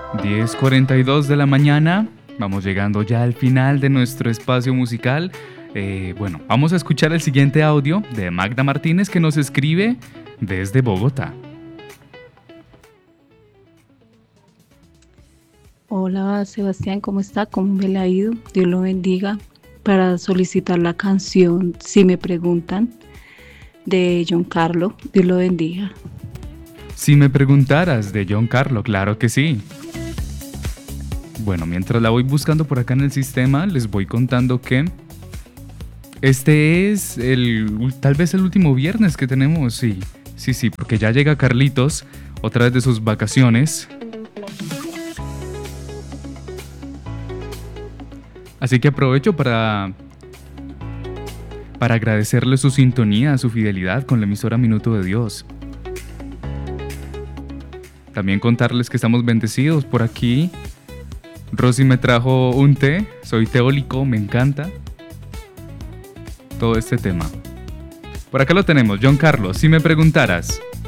10:42 de la mañana, vamos llegando ya al final de nuestro espacio musical. Bueno, vamos a escuchar el siguiente audio de Magda Martínez que nos escribe desde Bogotá. Hola Sebastián, ¿cómo está? ¿Cómo me le ha ido? Dios lo bendiga. Para solicitar la canción Si me preguntan de John Carlo, Dios lo bendiga. Si me preguntaras de John Carlo, claro que sí. Bueno, mientras la voy buscando por acá en el sistema, les voy contando que este es tal vez el último viernes que tenemos, sí, porque ya llega Carlitos, otra vez de sus vacaciones. Así que aprovecho para agradecerle su sintonía, su fidelidad con la emisora Minuto de Dios. También contarles que estamos bendecidos por aquí. Rosy me trajo un té, soy teólico, me encanta todo este tema. Por acá lo tenemos, John Carlos, si me preguntaras.